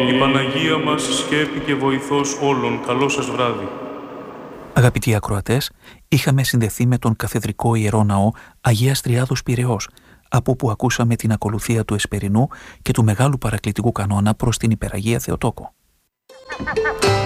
Η Παναγία μας σκέπη και βοηθός όλων. Καλό σας βράδυ. Αγαπητοί ακροατές, είχαμε συνδεθεί με τον καθεδρικό ιερό ναό Αγίας Τριάδος Πειραιώς, από όπου ακούσαμε την ακολουθία του Εσπερινού και του Μεγάλου Παρακλητικού Κανόνα προς την Υπεραγία Θεοτόκο.